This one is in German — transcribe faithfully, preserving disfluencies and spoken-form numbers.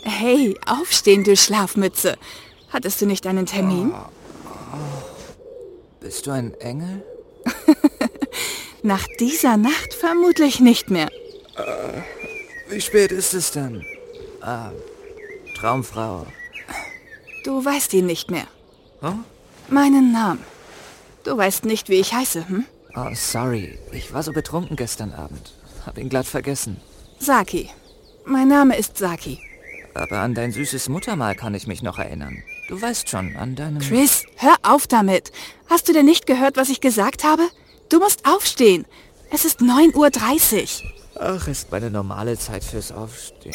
Hey, aufstehen, du Schlafmütze. Hattest du nicht einen Termin? Oh, oh. Bist du ein Engel? Nach dieser Nacht vermutlich nicht mehr. Äh, wie spät ist es denn? Ah, Traumfrau. Du weißt ihn nicht mehr. Oh? Meinen Namen. Du weißt nicht, wie ich heiße, hm? Oh, sorry. Ich war so betrunken gestern Abend. Hab ihn glatt vergessen. Saki. Mein Name ist Saki. Aber an dein süßes Muttermal kann ich mich noch erinnern. Du weißt schon, an deinem... Chris, hör auf damit. Hast du denn nicht gehört, was ich gesagt habe? Du musst aufstehen. Es ist neun Uhr dreißig. Ach, ist meine normale Zeit fürs Aufstehen.